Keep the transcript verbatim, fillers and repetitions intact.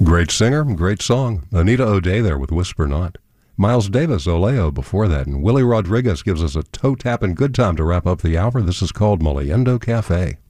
Great singer, great song. Anita O'Day there with Whisper Not. Miles Davis, Oleo before that, and Willie Rodriguez gives us a toe-tapping good time to wrap up the hour. This is called Moliendo Cafe.